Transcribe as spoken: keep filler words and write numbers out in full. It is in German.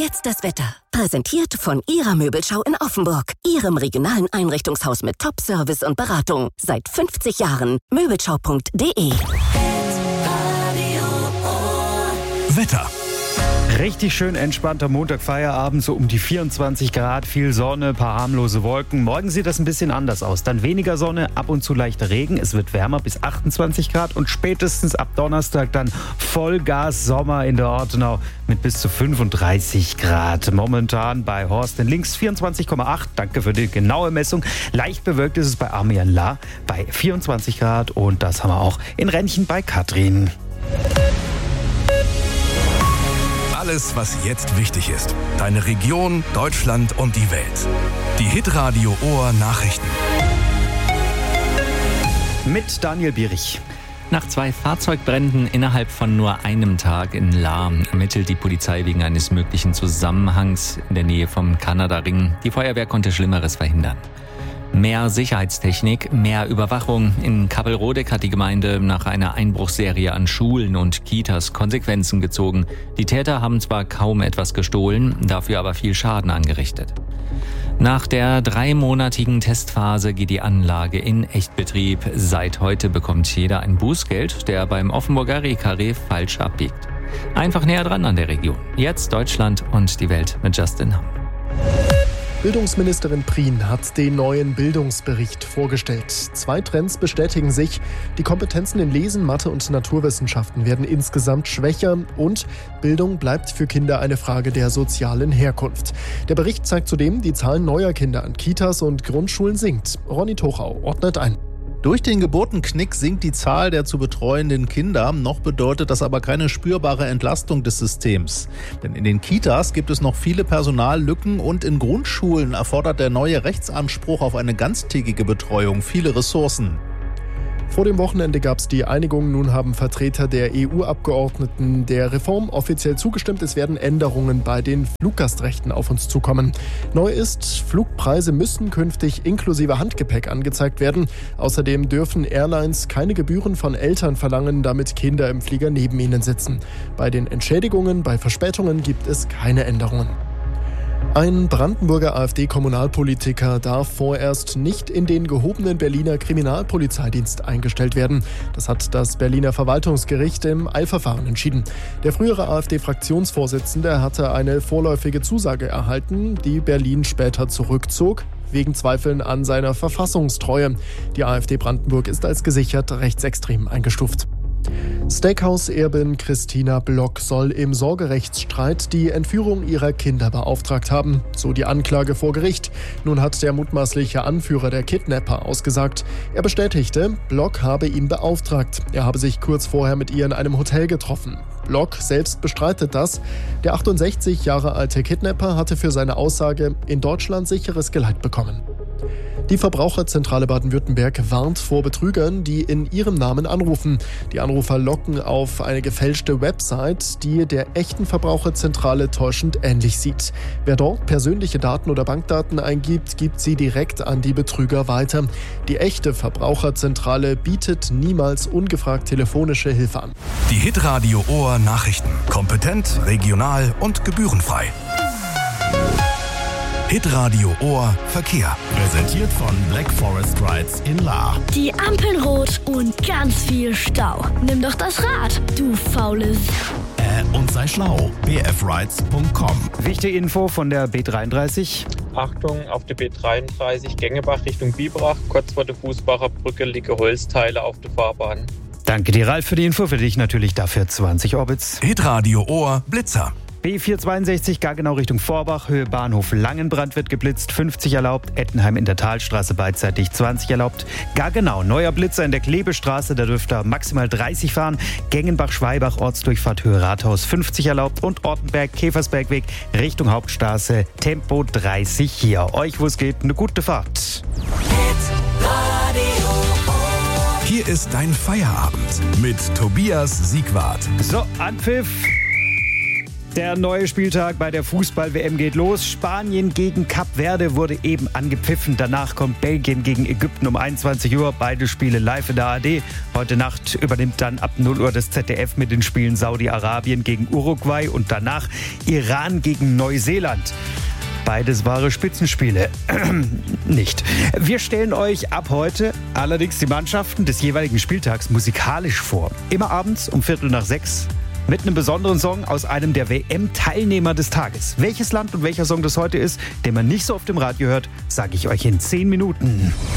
jetzt das Wetter. Präsentiert von Ihrer Möbelschau in Offenburg. Ihrem regionalen Einrichtungshaus mit Top-Service und Beratung. Seit fünfzig Jahren. Möbelschau punkt de. Wetter. Richtig schön entspannter Montag-Feierabend, so um die vierundzwanzig Grad, viel Sonne, paar harmlose Wolken. Morgen sieht das ein bisschen anders aus. Dann weniger Sonne, ab und zu leichter Regen. Es wird wärmer bis achtundzwanzig Grad und spätestens ab Donnerstag dann Vollgas Sommer in der Ortenau mit bis zu fünfunddreißig Grad. Momentan bei Horst in Links vierundzwanzig Komma acht. Danke für die genaue Messung. Leicht bewölkt ist es bei Amiens-La bei vierundzwanzig Grad und das haben wir auch in Rennchen bei Katrin. Alles, was jetzt wichtig ist. Deine Region, Deutschland und die Welt. Die Hitradio Ohr Nachrichten. Mit Daniel Bierich. Nach zwei Fahrzeugbränden innerhalb von nur einem Tag in La ermittelt die Polizei wegen eines möglichen Zusammenhangs in der Nähe vom Kanada-Ring. Die Feuerwehr konnte Schlimmeres verhindern. Mehr Sicherheitstechnik, mehr Überwachung. In Kappelrodeck hat die Gemeinde nach einer Einbruchsserie an Schulen und Kitas Konsequenzen gezogen. Die Täter haben zwar kaum etwas gestohlen, dafür aber viel Schaden angerichtet. Nach der dreimonatigen Testphase geht die Anlage in Echtbetrieb. Seit heute bekommt jeder ein Bußgeld, der beim Offenburger Rehkarree falsch abbiegt. Einfach näher dran an der Region. Jetzt Deutschland und die Welt mit Justin Hamm. Bildungsministerin Prien hat den neuen Bildungsbericht vorgestellt. Zwei Trends bestätigen sich. Die Kompetenzen in Lesen, Mathe und Naturwissenschaften werden insgesamt schwächer und Bildung bleibt für Kinder eine Frage der sozialen Herkunft. Der Bericht zeigt zudem, die Zahl neuer Kinder an Kitas und Grundschulen sinkt. Ronny Tochau ordnet ein. Durch den Geburtenknick sinkt die Zahl der zu betreuenden Kinder. Noch bedeutet das aber keine spürbare Entlastung des Systems. Denn in den Kitas gibt es noch viele Personallücken und in Grundschulen erfordert der neue Rechtsanspruch auf eine ganztägige Betreuung viele Ressourcen. Vor dem Wochenende gab es die Einigung. Nun haben Vertreter der E U-Abgeordneten der Reform offiziell zugestimmt. Es werden Änderungen bei den Fluggastrechten auf uns zukommen. Neu ist, Flugpreise müssen künftig inklusive Handgepäck angezeigt werden. Außerdem dürfen Airlines keine Gebühren von Eltern verlangen, damit Kinder im Flieger neben ihnen sitzen. Bei den Entschädigungen bei Verspätungen gibt es keine Änderungen. Ein Brandenburger AfD-Kommunalpolitiker darf vorerst nicht in den gehobenen Berliner Kriminalpolizeidienst eingestellt werden. Das hat das Berliner Verwaltungsgericht im Eilverfahren entschieden. Der frühere AfD-Fraktionsvorsitzende hatte eine vorläufige Zusage erhalten, die Berlin später zurückzog, wegen Zweifeln an seiner Verfassungstreue. Die AfD Brandenburg ist als gesichert rechtsextrem eingestuft. Steakhouse-Erbin Christina Block soll im Sorgerechtsstreit die Entführung ihrer Kinder beauftragt haben, so die Anklage vor Gericht. Nun hat der mutmaßliche Anführer der Kidnapper ausgesagt. Er bestätigte, Block habe ihn beauftragt. Er habe sich kurz vorher mit ihr in einem Hotel getroffen. Block selbst bestreitet das. Der achtundsechzig Jahre alte Kidnapper hatte für seine Aussage in Deutschland sicheres Geleit bekommen. Die Verbraucherzentrale Baden-Württemberg warnt vor Betrügern, die in ihrem Namen anrufen. Die Anrufer locken auf eine gefälschte Website, die der echten Verbraucherzentrale täuschend ähnlich sieht. Wer dort persönliche Daten oder Bankdaten eingibt, gibt sie direkt an die Betrüger weiter. Die echte Verbraucherzentrale bietet niemals ungefragt telefonische Hilfe an. Die Hitradio Ohr Nachrichten. Kompetent, regional und gebührenfrei. Hitradio Ohr Verkehr. Präsentiert von Black Forest Rides in La. Die Ampeln rot und ganz viel Stau. Nimm doch das Rad, du faules. Äh, und sei schlau. b f rides punkt com. Wichtige Info von der B dreiunddreißig. Achtung, auf der B dreiunddreißig Gengebach Richtung Biberach. Kurz vor der Fußbacher Brücke liegen Holzteile auf der Fahrbahn. Danke dir, Ralf, für die Info. Für dich natürlich dafür zwanzig Orbits. Hitradio Ohr Blitzer. B vierhundertzweiundsechzig, Gaggenau Richtung Vorbach, Höhe Bahnhof Langenbrand wird geblitzt, fünfzig erlaubt, Ettenheim in der Talstraße beidseitig zwanzig erlaubt, Gaggenau, neuer Blitzer in der Klebestraße, da dürft ihr maximal dreißig fahren, Gengenbach-Schweibach, Ortsdurchfahrt Höhe Rathaus fünfzig erlaubt und Ortenberg, Käfersbergweg Richtung Hauptstraße, Tempo dreißig hier. Euch, wo es geht, eine gute Fahrt. Hier ist dein Feierabend mit Tobias Siegwart. So, Anpfiff. Der neue Spieltag bei der Fußball-W M geht los. Spanien gegen Kap Verde wurde eben angepfiffen. Danach kommt Belgien gegen Ägypten um einundzwanzig Uhr. Beide Spiele live in der A R D. Heute Nacht übernimmt dann ab null Uhr das Z D F mit den Spielen Saudi-Arabien gegen Uruguay und danach Iran gegen Neuseeland. Beides wahre Spitzenspiele. Nicht. Wir stellen euch ab heute allerdings die Mannschaften des jeweiligen Spieltags musikalisch vor. Immer abends um Viertel nach sechs mit einem besonderen Song aus einem der W M-Teilnehmer des Tages. Welches Land und welcher Song das heute ist, den man nicht so oft im Radio hört, sage ich euch in zehn Minuten.